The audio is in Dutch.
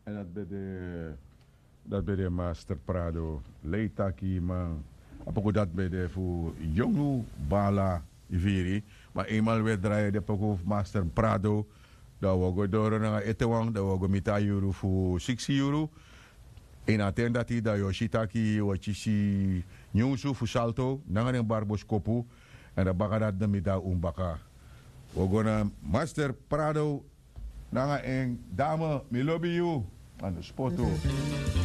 En dat bij de Master Prado. Leitaki man. Apoko dat bij de voor jongu bala iviri. Maar eenmaal we draaien de poko Master Prado. Dat we go door naar Etewang. Dat we go mita euro voor 6 euro. En attend dat hij dat Yoshitaki wachishi nyusu voor salto. Nangan een barbos kopu. En dat baka dat de mita umbaka. We gaan naar Master Prado. Nangan een dame, me lobby you. Aan de spotto.